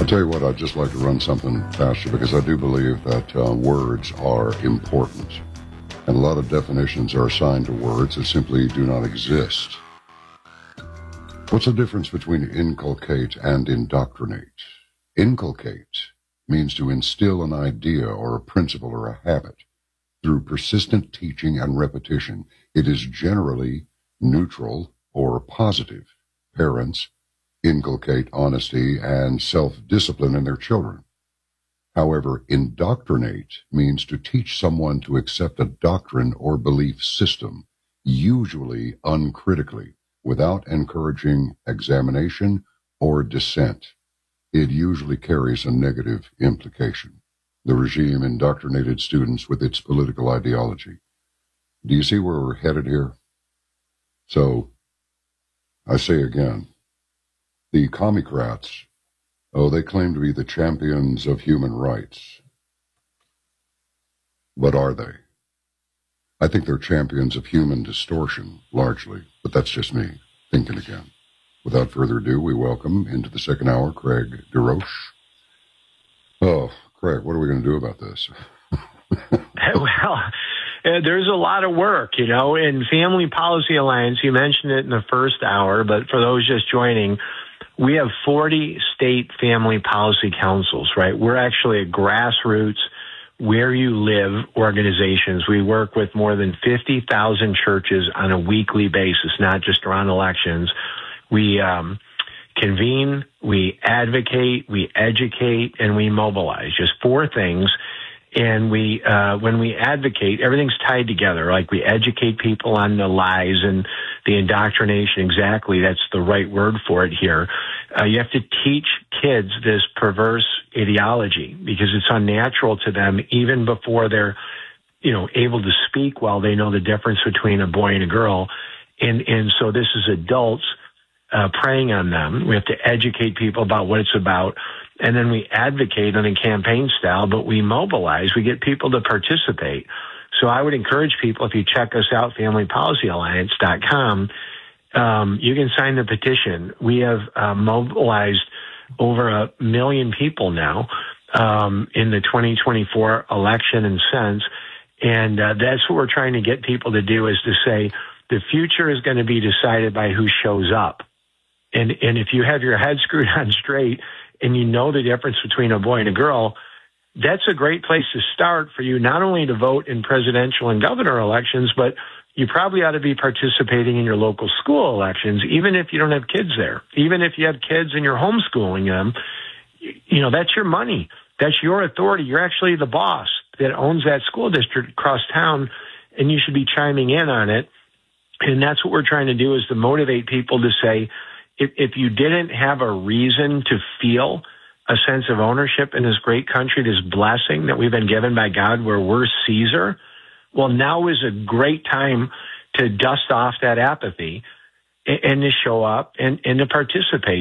I'll tell you what, I'd just like to run something past you because I do believe that words are important. And a lot of definitions are assigned to words that simply do not exist. What's the difference between inculcate and indoctrinate? Inculcate means to instill an idea or a principle or a habit through persistent teaching and repetition. It is generally neutral or positive. Parents inculcate honesty and self-discipline in their children. However, indoctrinate means to teach someone to accept a doctrine or belief system, usually uncritically, without encouraging examination or dissent. It usually carries a negative implication. The regime indoctrinated students with its political ideology. Do you see where we're headed here? So, I say again, the commie-crats, they claim to be the champions of human rights. But are they? I think they're champions of human distortion, largely, but that's just me, thinking again. Without further ado, we welcome into the second hour Craig DeRoche. Oh, Craig, what are we going to do about this? Well, there's a lot of work, in Family Policy Alliance. You mentioned it in the first hour, but for those just joining, we have 40 state family policy councils, right? We're actually a grassroots, where you live organizations. We work with more than 50,000 churches on a weekly basis, not just around elections. We convene, we advocate, we educate, and we mobilize. Just four things. And we, when we advocate, everything's tied together. Like we educate people on the lies and the indoctrination. Exactly, that's the right word for it here. You have to teach kids this perverse ideology because it's unnatural to them even before they're, able to speak well. They know the difference between a boy and a girl, and so this is adults preying on them. We have to educate people about what it's about. And then we advocate on a campaign style, but we mobilize. We get people to participate. So I would encourage people, if you check us out, FamilyPolicyAlliance.com, you can sign the petition. We have mobilized over 1 million people now in the 2024 election and since. And that's what we're trying to get people to do, is to say the future is going to be decided by who shows up. And if you have your head screwed on straight, and you know the difference between a boy and a girl, that's a great place to start for you, not only to vote in presidential and governor elections, but you probably ought to be participating in your local school elections, even if you don't have kids there. Even if you have kids and you're homeschooling them, that's your money. That's your authority. You're actually the boss that owns that school district across town, and you should be chiming in on it. And that's what we're trying to do, is to motivate people to say, if you didn't have a reason to feel a sense of ownership in this great country, this blessing that we've been given by God where we're Caesar, well, now is a great time to dust off that apathy and to show up and to participate.